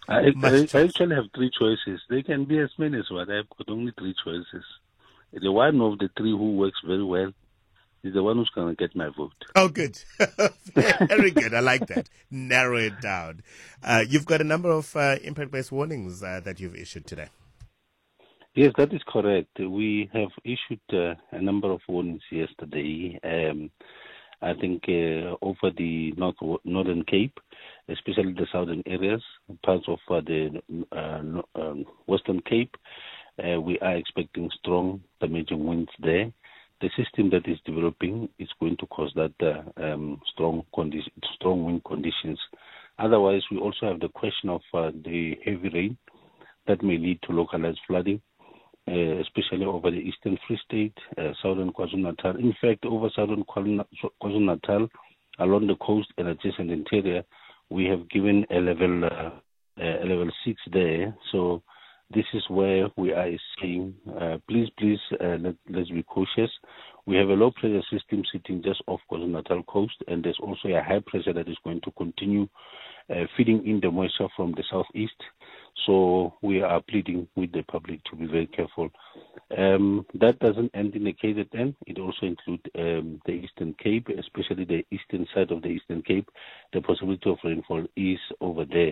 I choice. actually have three choices. They can be as many as what I've got only three choices. The one of the three who works very well is the one who's going to get my vote. Oh, good. Very good. I like that. Narrow it down. You've got a number of impact-based warnings that you've issued today. Yes, that is correct. We have issued a number of warnings yesterday. I think over the Northern Cape, especially the southern areas, parts of the Western Cape, we are expecting strong damaging winds there. The system that is developing is going to cause that strong wind conditions. Otherwise, we also have the question of the heavy rain that may lead to localized flooding, especially over the eastern Free State, southern KwaZulu-Natal. In fact, over southern KwaZulu-Natal, along the coast and adjacent interior, we have given a level 6 there. So this is where we are saying, please, let's be cautious. We have a low pressure system sitting just off KwaZulu-Natal coast, and there's also a high pressure that is going to continue feeding in the moisture from the southeast. So we are pleading with the public to be very careful. That doesn't end in the KZN. It also includes the Eastern Cape, especially the eastern side of the Eastern Cape. The possibility of rainfall is over there.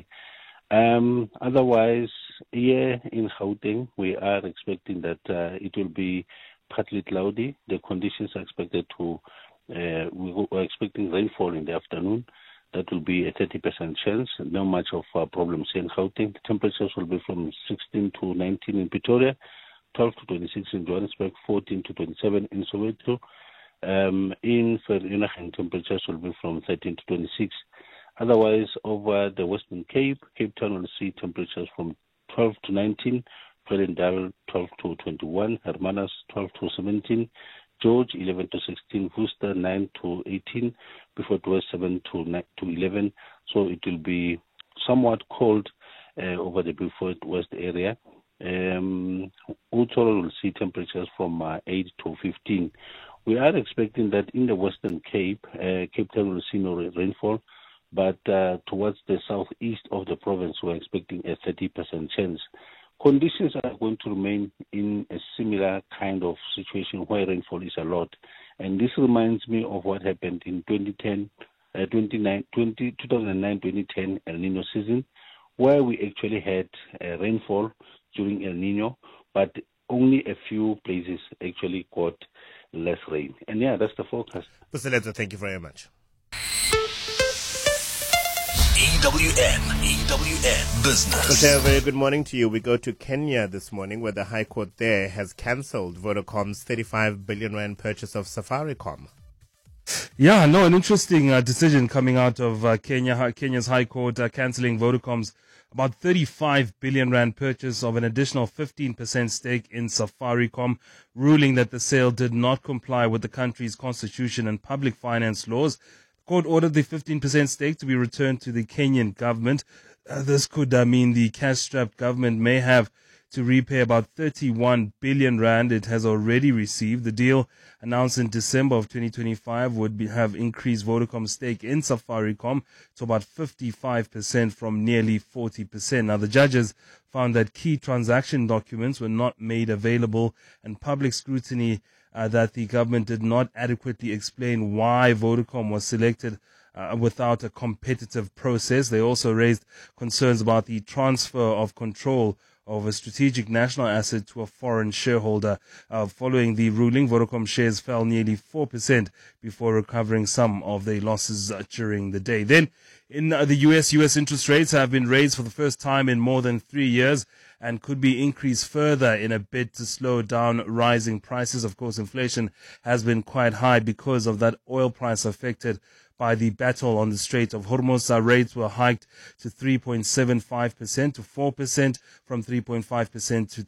Otherwise, here in Gauteng, we are expecting that it will be partly cloudy. The conditions are expected to, we are expecting rainfall in the afternoon. That will be a 30% chance. Not much of problems in Gauteng. The temperatures will be from 16 to 19 in Pretoria, 12 to 26 in Johannesburg, 14 to 27 in Soweto. In Vereeniging, temperatures will be from 13 to 26. Otherwise, over the Western Cape, Cape Town will see temperatures from 12 to 19, Velendal 12 to 21, Hermanus 12 to 17, George 11 to 16, Worcester 9 to 18, Beaufort West 7 to 11. So it will be somewhat cold over the Beaufort West area. Uthoro will see temperatures from 8 to 15. We are expecting that in the Western Cape, Cape Town will see no rainfall, but towards the southeast of the province, we're expecting a 30% chance. Conditions are going to remain in a similar kind of situation where rainfall is a lot. And this reminds me of what happened in 2009-2010 El Nino season, where we actually had rainfall during El Nino, but only a few places actually got less rain. And yeah, that's the forecast. Puseletso, thank you very much. EWN Business. Okay, a very good morning to you. We go to Kenya this morning, where the High Court there has cancelled Vodacom's 35 billion rand purchase of Safaricom. Yeah, no, an interesting decision coming out of Kenya's High Court cancelling Vodacom's about 35 billion rand purchase of an additional 15% stake in Safaricom, ruling that the sale did not comply with the country's constitution and public finance laws. The court ordered the 15% stake to be returned to the Kenyan government. This could mean the cash-strapped government may have to repay about 31 billion rand it has already received. The deal, announced in December of 2025, would have increased Vodacom's stake in Safaricom to about 55% from nearly 40%. Now, the judges found that key transaction documents were not made available, and public scrutiny that the government did not adequately explain why Vodacom was selected without a competitive process. They also raised concerns about the transfer of control of a strategic national asset to a foreign shareholder. Following the ruling, Vodacom shares fell nearly 4% before recovering some of their losses during the day. Then, in the US interest rates have been raised for the first time in more than 3 years and could be increased further in a bid to slow down rising prices. Of course, inflation has been quite high because of that oil price affected by the battle on the Strait of Hormuz. Rates were hiked to 3.75% to 4% from 3.5% to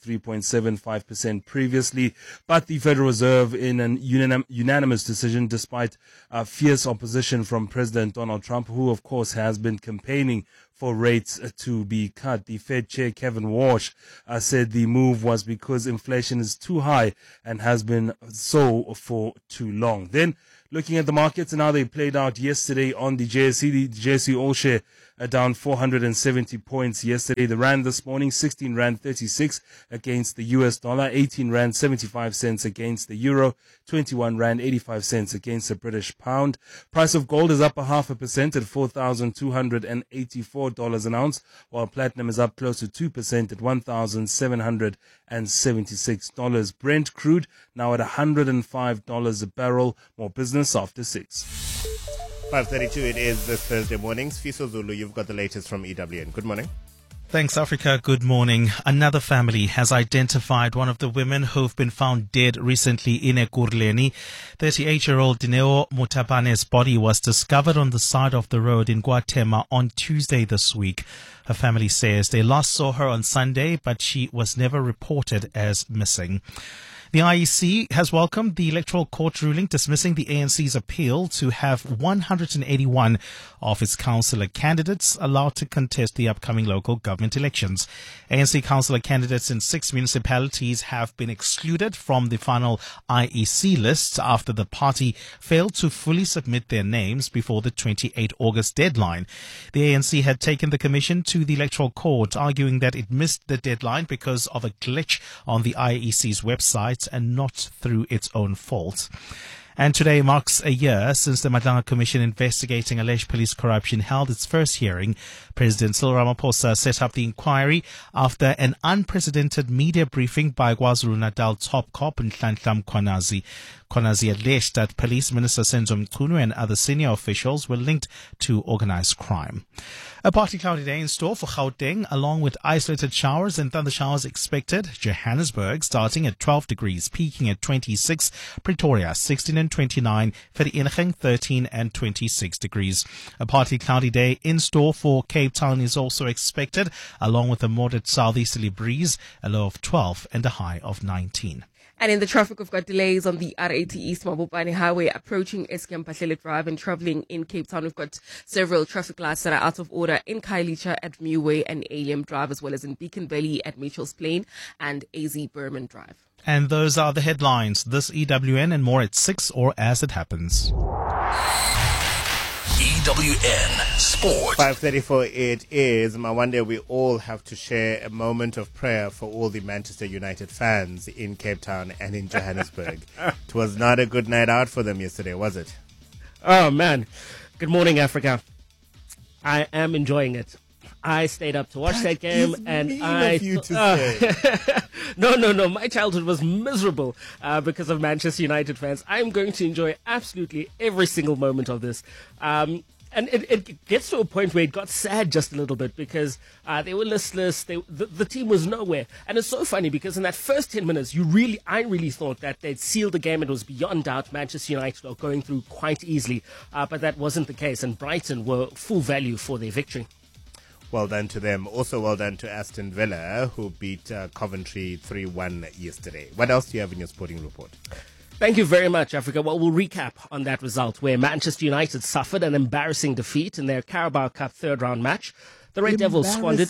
3.75% previously. But the Federal Reserve, in an unanimous decision, despite fierce opposition from President Donald Trump, who of course has been campaigning for rates to be cut. The Fed Chair Kevin Walsh said the move was because inflation is too high and has been so for too long. Then, looking at the markets and how they played out yesterday on the JSE All Share down 470 points yesterday. The rand this morning, 16 rand 36 against the US dollar, 18 rand 75 cents against the euro, 21 rand 85 cents against the British pound. Price of gold is up 0.5% at $4,284 an ounce, while platinum is up close to 2% at $1,776. Brent crude now at $105 a barrel. More business after 6. 5:32 it is this Thursday morning. Fiso Zulu, you've got the latest from EWN. Good morning. Thanks, Africa. Good morning. Another family has identified one of the women who've been found dead recently in Ekurhuleni. 38-year-old Dineo Mutabane's body was discovered on the side of the road in KwaThema on Tuesday this week. Her family says they last saw her on Sunday, but she was never reported as missing. The IEC has welcomed the Electoral Court ruling dismissing the ANC's appeal to have 181 of its councillor candidates allowed to contest the upcoming local government elections. ANC councillor candidates in 6 municipalities have been excluded from the final IEC list after the party failed to fully submit their names before the 28 August deadline. The ANC had taken the commission to the Electoral Court, arguing that it missed the deadline because of a glitch on the IEC's website and not through its own fault. And today marks a year since the Madlanga Commission investigating alleged police corruption held its first hearing. President Cyril Ramaphosa set up the inquiry after an unprecedented media briefing by KwaZulu-Natal top cop Nhlanhla Mkhwanazi. Mkhwanazi alleged that Police Minister Senzo Mchunu and other senior officials were linked to organized crime. A partly cloudy day in store for Gauteng, along with isolated showers and thunder showers expected. Johannesburg starting at 12 degrees, peaking at 26. Pretoria 16 and 29. Vereeniging 13 and 26 degrees. A partly cloudy day in store for Cape Town is also expected, along with a moderate southeasterly breeze, a low of 12 and a high of 19. And in the traffic, we've got delays on the R80 East Mabopane Highway approaching Eskom Pahlele Drive and traveling in Cape Town. We've got several traffic lights that are out of order in Khayelitsha at Meway and ALM Drive, as well as in Beacon Valley at Mitchell's Plain and AZ Berman Drive. And those are the headlines. This EWN and more at 6 or as it happens. EWN Sport. 5:34 it is. One day we all have to share a moment of prayer for all the Manchester United fans in Cape Town and in Johannesburg. It was not a good night out for them yesterday, was it? Oh, man. Good morning, Africa. I am enjoying it. I stayed up to watch that game, and No. My childhood was miserable because of Manchester United fans. I'm going to enjoy absolutely every single moment of this. And it gets to a point where it got sad just a little bit because they were listless. The team was nowhere. And it's so funny because in that first 10 minutes, I really thought that they'd sealed the game. It was beyond doubt Manchester United are going through quite easily. But that wasn't the case. And Brighton were full value for their victory. Well done to them. Also well done to Aston Villa, who beat Coventry 3-1 yesterday. What else do you have in your sporting report? Thank you very much, Africa. Well, we'll recap on that result where Manchester United suffered an embarrassing defeat in their Carabao Cup third-round match. The Red Devils squandered...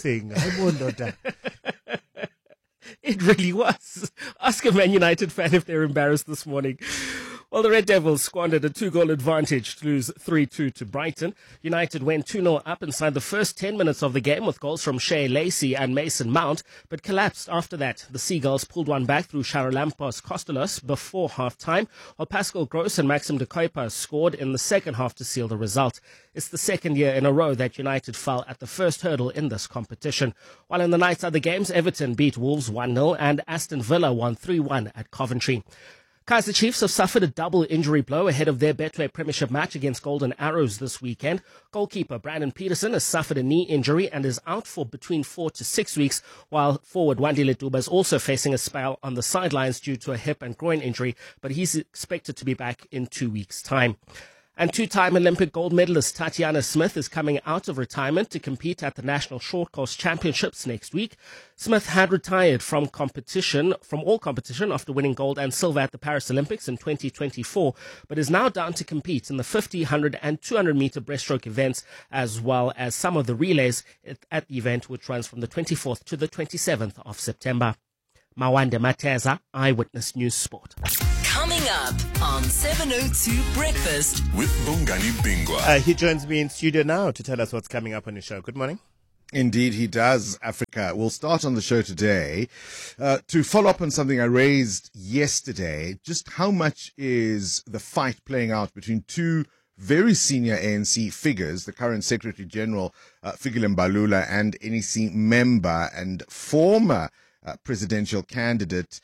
It really was. Ask a Man United fan if they're embarrassed this morning. Well, the Red Devils squandered a 2-goal advantage to lose 3-2 to Brighton. United went 2-0 up inside the first 10 minutes of the game with goals from Shea Lacey and Mason Mount, but collapsed after that. The Seagulls pulled one back through Charalampos Costelos before half-time, while Pascal Gross and Maxim de Kuyper scored in the second half to seal the result. It's the second year in a row that United fell at the first hurdle in this competition. While in the night's other games, Everton beat Wolves 1-0 and Aston Villa won 3-1 at Coventry. Kaizer Chiefs have suffered a double injury blow ahead of their Betway Premiership match against Golden Arrows this weekend. Goalkeeper Brandon Peterson has suffered a knee injury and is out for between 4 to 6 weeks, while forward Wandile Duba is also facing a spell on the sidelines due to a hip and groin injury, but he's expected to be back in 2 weeks' time. And two-time Olympic gold medalist Tatiana Smith is coming out of retirement to compete at the National Short Course Championships next week. Smith had retired from all competition after winning gold and silver at the Paris Olympics in 2024, but is now down to compete in the 50, 100 and 200-meter breaststroke events, as well as some of the relays at the event, which runs from the 24th to the 27th of September. Mawande Mateza, Eyewitness News Sport. Coming up on 702 Breakfast with Bongani Bingwa. He joins me in studio now to tell us what's coming up on his show. Good morning. Indeed, he does, Africa. We'll start on the show today to follow up on something I raised yesterday. Just how much is the fight playing out between two very senior ANC figures, the current Secretary General, Fikile Mbalula, and NEC member and former presidential candidate,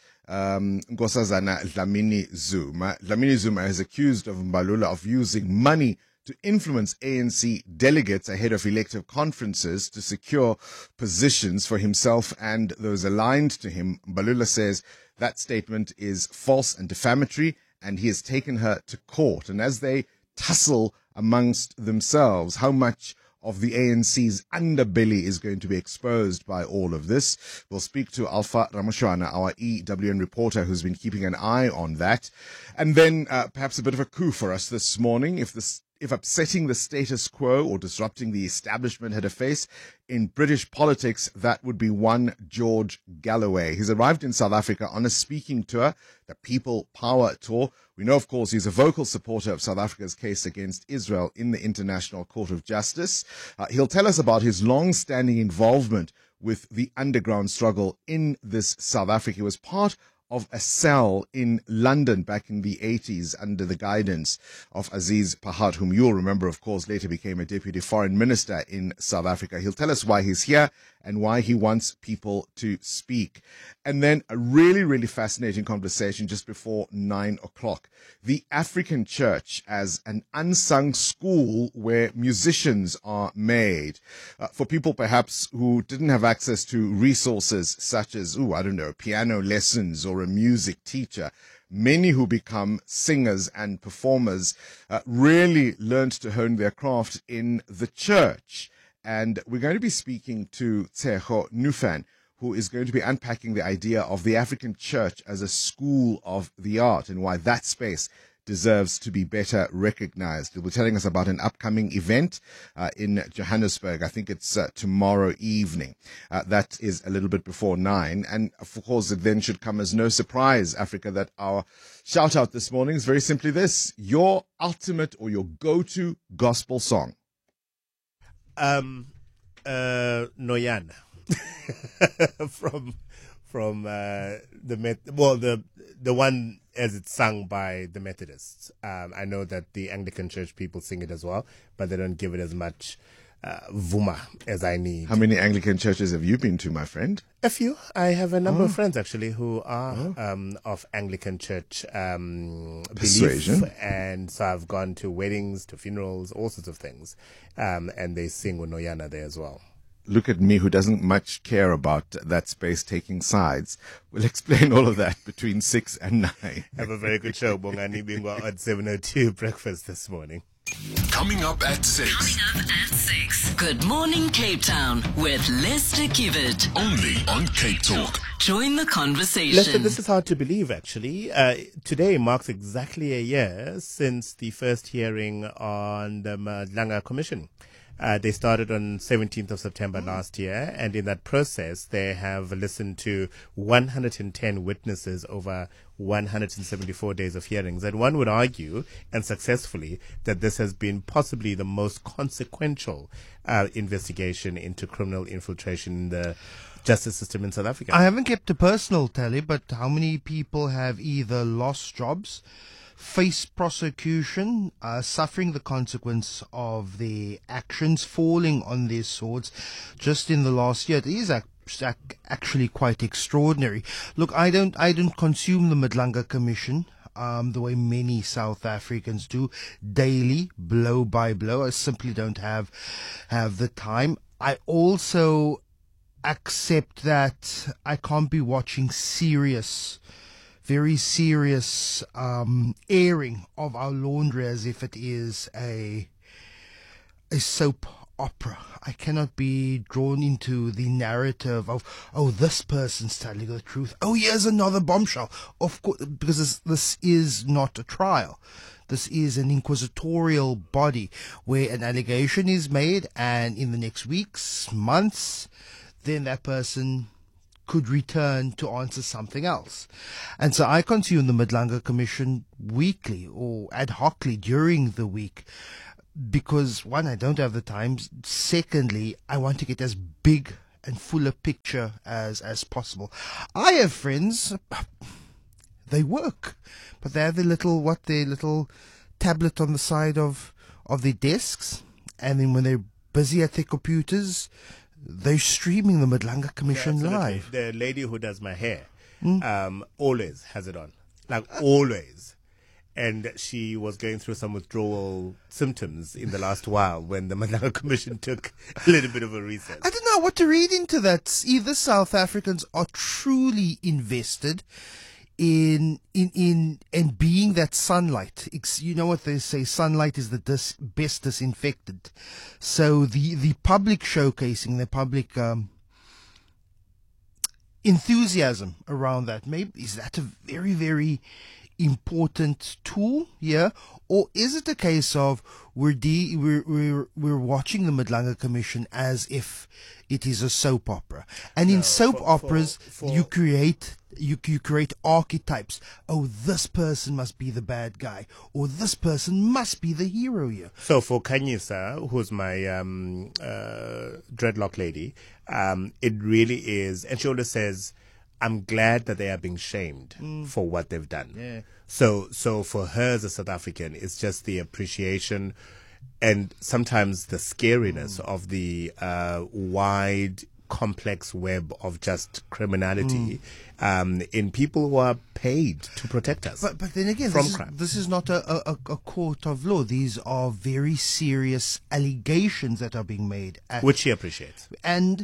Nkosazana Dlamini Zuma. Dlamini Zuma is accused of Mbalula of using money to influence ANC delegates ahead of elective conferences to secure positions for himself and those aligned to him. Mbalula says that statement is false and defamatory, and he has taken her to court. And as they tussle amongst themselves, how much of the ANC's underbelly is going to be exposed by all of this. We'll speak to Alpha Ramushwana, our EWN reporter, who's been keeping an eye on that. And then perhaps a bit of a coup for us this morning. If upsetting the status quo or disrupting the establishment had a face in British politics, that would be one George Galloway. He's arrived in South Africa on a speaking tour, the People Power Tour. We know, of course, he's a vocal supporter of South Africa's case against Israel in the International Court of Justice. He'll tell us about his long-standing involvement with the underground struggle in this South Africa. He was part of a cell in London back in the 80s under the guidance of Aziz Pahad, whom you'll remember, of course, later became a deputy foreign minister in South Africa. He'll tell us why he's here and why he wants people to speak. And then a really, really fascinating conversation just before 9 o'clock. The African Church as an unsung school where musicians are made. For people perhaps who didn't have access to resources such as, piano lessons or a music teacher, many who become singers and performers really learned to hone their craft in the church. And we're going to be speaking to Tsheho Nufan, who is going to be unpacking the idea of the African Church as a school of the art and why that space deserves to be better recognized. He'll be telling us about an upcoming event in Johannesburg. I think it's tomorrow evening. That is a little bit before 9. And of course, it then should come as no surprise, Africa, that our shout out this morning is very simply this: your ultimate or your go-to gospel song. Noyana from the one as it's sung by the Methodists. I know that the Anglican Church people sing it as well, but they don't give it as much vuma as I need. How many Anglican churches have you been to, my friend? A few. I have a number of friends actually who are of Anglican Church belief, and so I've gone to weddings, to funerals, all sorts of things, and they sing Unoyana there as well. Look at me, who doesn't much care about that space taking sides. We'll explain all of that between 6 and 9. Have a very good show, Bongani Bingwa, at 702 Breakfast this morning. Coming up at 6. Good morning, Cape Town, with Lester Kivet. Only on Cape Talk. Join the conversation. Lester, this is hard to believe, actually. Today marks exactly a year since the first hearing on the Madlanga Commission. They started on 17th of September last year, and in that process, they have listened to 110 witnesses over 174 days of hearings. And one would argue, and successfully, that this has been possibly the most consequential investigation into criminal infiltration in the justice system in South Africa. I haven't kept a personal tally, but how many people have either lost jobs, face prosecution, suffering the consequence of their actions, falling on their swords just in the last year? It is actually quite extraordinary. Look, I don't consume the Madlanga Commission the way many South Africans do, daily, blow by blow. I simply don't have the time. I also accept that I can't be watching very serious airing of our laundry as if it is a soap opera. I cannot be drawn into the narrative of, this person's telling the truth. Here's another bombshell. Of course, because this is not a trial. This is an inquisitorial body where an allegation is made, and in the next weeks, months, then that person could return to answer something else. And so I consume the Madlanga Commission weekly or ad hocly during the week because, one, I don't have the time. Secondly, I want to get as big and full a picture as possible. I have friends, they work, but they have their little tablet on the side of their desks, and then when they're busy at their computers, they're streaming the Madlanga Commission live. The lady who does my hair always has it on, like always. And she was going through some withdrawal symptoms in the last while when the Madlanga Commission took a little bit of a reset. I don't know what to read into that. Either South Africans are truly invested in being that sunlight. You know what they say, sunlight is the best disinfectant. So the public showcasing, the public enthusiasm around that, maybe is that a very, very important tool, yeah? Or is it a case of we're watching the Madlanga Commission as if it is a soap opera? And in soap operas, you create archetypes. Oh, this person must be the bad guy, or this person must be the hero here. So for Kanyisa, who's my dreadlock lady, it really is, and she always says, I'm glad that they are being shamed for what they've done. Yeah. So for her as a South African, it's just the appreciation and sometimes the scariness of the wide, complex web of just criminality in people who are paid to protect us. But then again, this is not a court of law. These are very serious allegations that are being made. Which she appreciates. And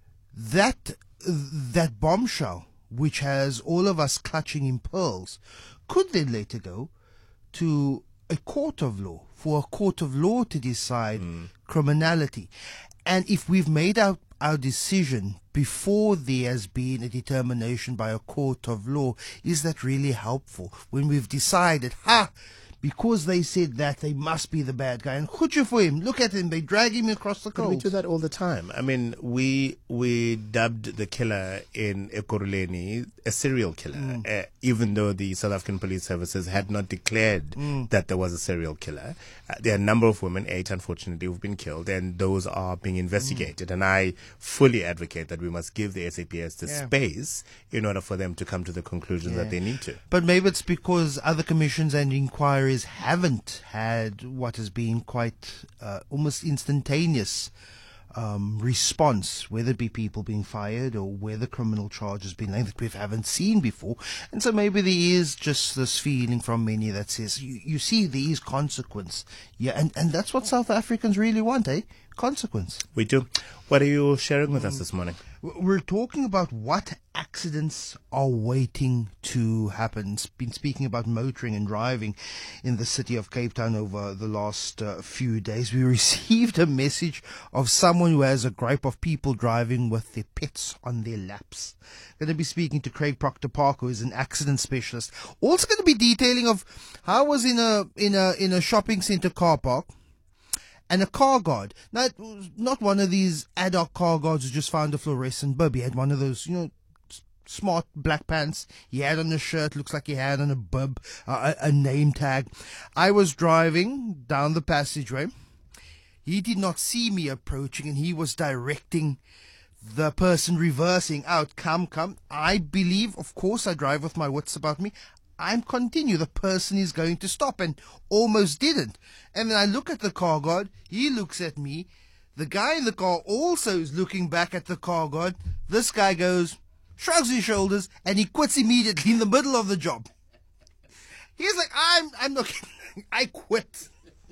that bombshell, which has all of us clutching in pearls, could then later go to a court of law, for a court of law to decide criminality. And if we've made our decision before there has been a determination by a court of law, is that really helpful? When we've decided, because they said that, they must be the bad guy. And khutje for him. Look at him. They drag him across the coals. We do that all the time. I mean, we dubbed the killer in Ekurhuleni a serial killer, even though the South African Police Services had not declared that there was a serial killer. There are a number of women, 8 unfortunately, who've been killed, and those are being investigated. And I fully advocate that we must give the SAPS the space in order for them to come to the conclusions that they need to. But maybe it's because other commissions and inquiries haven't had what has been quite almost instantaneous response, whether it be people being fired or whether criminal charges being laid that we haven't seen before. And so maybe there is just this feeling from many that says, you see, there is consequence. Yeah, and that's what South Africans really want, consequence. We do. What are you sharing with us this morning? We're talking about what accidents are waiting to happen. Been speaking about motoring and driving in the city of Cape Town over the last few days. We received a message of someone who has a gripe of people driving with their pets on their laps. Going to be speaking to Craig Proctor-Park, who is an accident specialist. Also going to be detailing of how I was in a shopping centre car park, and a car guard. Now, it was not one of these ad hoc car guards who just found a fluorescent bulb. He had one of those, smart black pants. He had on a shirt, looks like he had on a bib, a name tag. I was driving down the passageway. He did not see me approaching, and he was directing the person reversing out. Come. I believe, of course, I drive with my wits about me. I'm continue. The person is going to stop, and almost didn't. And then I look at the car guard. He looks at me. The guy in the car also is looking back at the car guard. This guy goes, shrugs his shoulders, and he quits immediately in the middle of the job. He's like, I'm not kidding. I quit.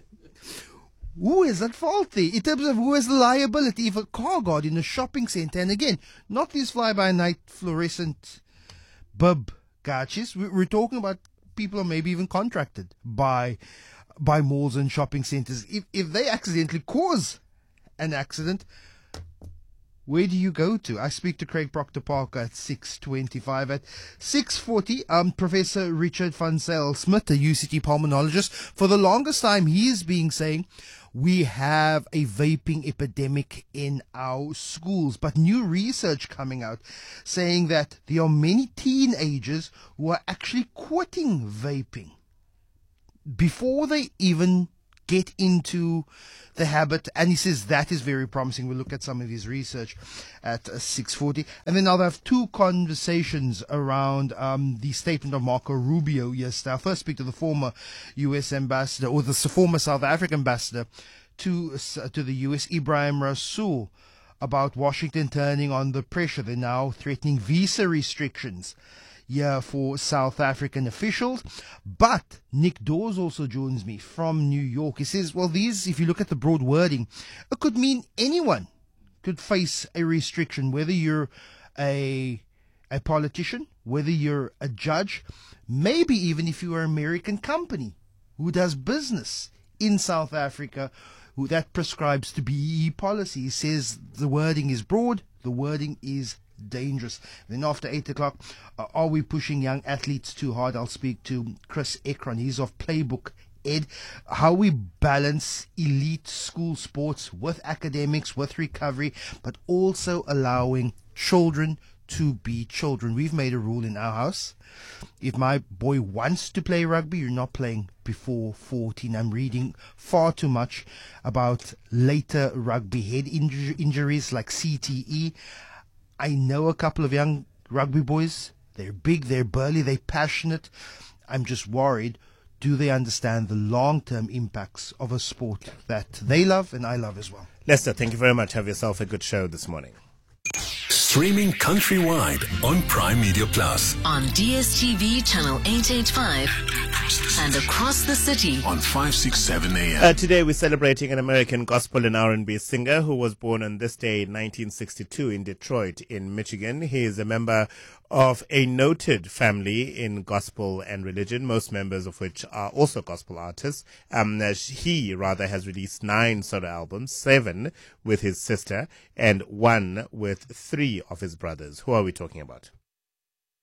Who is at fault there? In terms of who has the liability? If a car guard in a shopping centre, and again, not these fly-by-night fluorescent bub gotchas. We're talking about people who are maybe even contracted by malls and shopping centres. If they accidentally cause an accident, where do you go to? I speak to Craig Proctor-Park at 6:25. At 6:40, Professor Richard van Zyl Smit, a UCT pulmonologist. For the longest time, he is being saying, we have a vaping epidemic in our schools. But new research coming out saying that there are many teenagers who are actually quitting vaping before they even get into the habit. And he says that is very promising. We'll look at some of his research at 6:40. And then I'll have two conversations around the statement of Marco Rubio yesterday. I'll first speak to the former U.S. ambassador, or the former South African ambassador to the U.S., Ibrahim Rasool, about Washington turning on the pressure. They're now threatening visa restrictions for South African officials. But Nick Dawes also joins me from New York. He says, well, these, if you look at the broad wording, it could mean anyone could face a restriction, whether you're a politician, whether you're a judge, maybe even if you're an American company who does business in South Africa, who that prescribes to BEE policy. He says the wording is broad, the wording is dangerous. Then after 8 o'clock, are we pushing young athletes too hard? I'll speak to Chris Ekron. He's of Playbook Ed. How we balance elite school sports with academics, with recovery, but also allowing children to be children. We've made a rule in our house. If my boy wants to play rugby, you're not playing before 14. I'm reading far too much about later rugby head injuries like CTE. I know a couple of young rugby boys. They're big, they're burly, they're passionate. I'm just worried, do they understand the long-term impacts of a sport that they love and I love as well? Lester, thank you very much. Have yourself a good show this morning. Streaming countrywide on Prime Media Plus. On DSTV channel 885 and across the city on 567 AM. Today we're celebrating an American gospel and R&B singer who was born on this day in 1962 in Detroit in Michigan. He is a member of a noted family in gospel and religion, most members of which are also gospel artists. He has released 9 solo albums, 7 with his sister and 1 with 3 of his brothers. Who are we talking about?